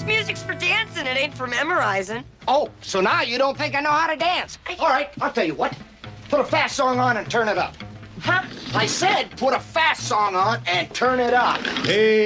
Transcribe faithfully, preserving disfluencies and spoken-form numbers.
This music's for dancing, it ain't for memorizing. Oh, so now you don't think I know how to dance? I- All right, I'll tell you what. Put a fast song on and turn it up. Huh? I said put a fast song on and turn it up. Hey.